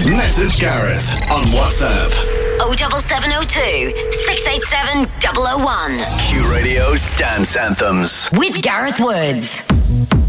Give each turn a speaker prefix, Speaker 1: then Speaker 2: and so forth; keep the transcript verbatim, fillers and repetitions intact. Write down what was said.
Speaker 1: Message Gareth on WhatsApp.
Speaker 2: oh seven seven oh two, six eight seven, double oh one.
Speaker 1: Q Radio's Dance Anthems.
Speaker 2: With Gareth Woods.